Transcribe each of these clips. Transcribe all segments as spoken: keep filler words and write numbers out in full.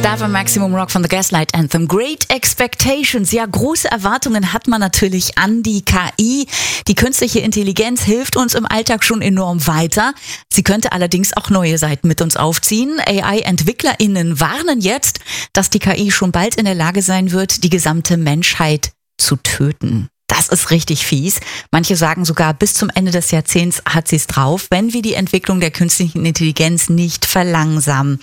Da war Maximum Rock von The Gaslight Anthem. Great Expectations. Ja, große Erwartungen hat man natürlich an die K I. Die künstliche Intelligenz hilft uns im Alltag schon enorm weiter. Sie könnte allerdings auch neue Seiten mit uns aufziehen. A I-EntwicklerInnen warnen jetzt, dass die K I schon bald in der Lage sein wird, die gesamte Menschheit zu töten. Das ist richtig fies. Manche sagen sogar, bis zum Ende des Jahrzehnts hat sie es drauf, wenn wir die Entwicklung der künstlichen Intelligenz nicht verlangsamen.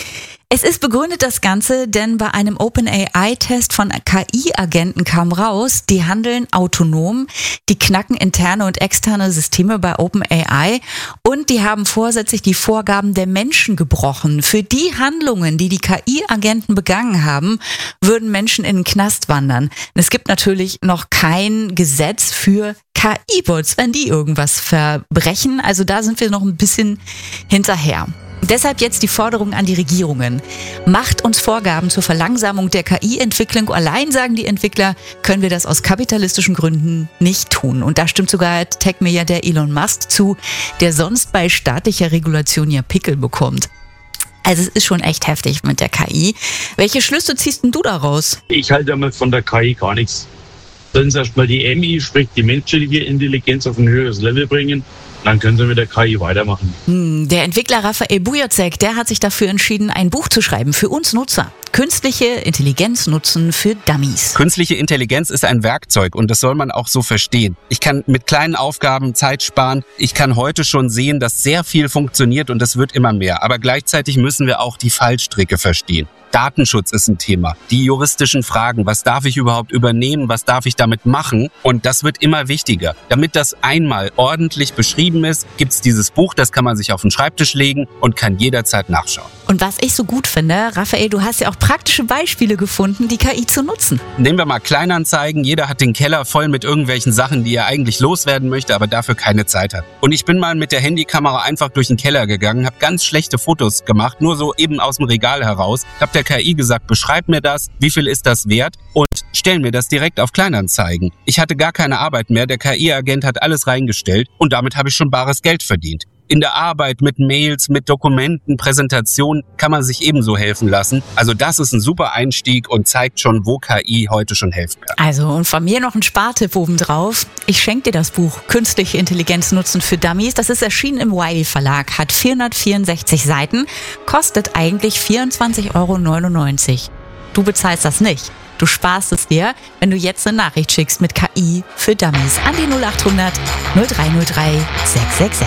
Es ist begründet das Ganze, denn bei einem OpenAI-Test von K I-Agenten kam raus, die handeln autonom, die knacken interne und externe Systeme bei OpenAI und die haben vorsätzlich die Vorgaben der Menschen gebrochen. Für die Handlungen, die die K I-Agenten begangen haben, würden Menschen in den Knast wandern. Es gibt natürlich noch kein Gesetz für K I-Bots, wenn die irgendwas verbrechen. Also da sind wir noch ein bisschen hinterher. Deshalb jetzt die Forderung an die Regierungen. Macht uns Vorgaben zur Verlangsamung der K I-Entwicklung. Allein, sagen die Entwickler, können wir das aus kapitalistischen Gründen nicht tun. Und da stimmt sogar Tech-Milliardär Elon Musk zu, der sonst bei staatlicher Regulation ja Pickel bekommt. Also es ist schon echt heftig mit der K I. Welche Schlüsse ziehst denn du daraus? Ich halte einmal von der K I gar nichts. Sollen sie erstmal die M I, sprich die menschliche Intelligenz, auf ein höheres Level bringen. Dann können sie mit der K I weitermachen. Hm, der Entwickler Raphael Bujacek, der hat sich dafür entschieden, ein Buch zu schreiben für uns Nutzer. Künstliche Intelligenz nutzen für Dummies. Künstliche Intelligenz ist ein Werkzeug und das soll man auch so verstehen. Ich kann mit kleinen Aufgaben Zeit sparen. Ich kann heute schon sehen, dass sehr viel funktioniert und es wird immer mehr. Aber gleichzeitig müssen wir auch die Fallstricke verstehen. Datenschutz ist ein Thema. Die juristischen Fragen, was darf ich überhaupt übernehmen, was darf ich damit machen? Und das wird immer wichtiger. Damit das einmal ordentlich beschrieben ist, gibt's dieses Buch, das kann man sich auf den Schreibtisch legen und kann jederzeit nachschauen. Und was ich so gut finde, Raphael, du hast ja auch praktische Beispiele gefunden, die K I zu nutzen. Nehmen wir mal Kleinanzeigen. Jeder hat den Keller voll mit irgendwelchen Sachen, die er eigentlich loswerden möchte, aber dafür keine Zeit hat. Und ich bin mal mit der Handykamera einfach durch den Keller gegangen, habe ganz schlechte Fotos gemacht, nur so eben aus dem Regal heraus, hab der K I gesagt, beschreib mir das, wie viel ist das wert und stell mir das direkt auf Kleinanzeigen. Ich hatte gar keine Arbeit mehr, der K I-Agent hat alles reingestellt und damit habe ich schon bares Geld verdient. In der Arbeit mit Mails, mit Dokumenten, Präsentationen kann man sich ebenso helfen lassen. Also das ist ein super Einstieg und zeigt schon, wo K I heute schon helfen kann. Also und von mir noch ein Spartipp obendrauf. Ich schenke dir das Buch Künstliche Intelligenz nutzen für Dummies. Das ist erschienen im Wiley Verlag, hat vierhundertvierundsechzig Seiten, kostet eigentlich vierundzwanzig Euro neunundneunzig. Du bezahlst das nicht. Du sparst es dir, wenn du jetzt eine Nachricht schickst mit K I für Dummies an die null acht hundert null drei null drei sechs sechs sechs.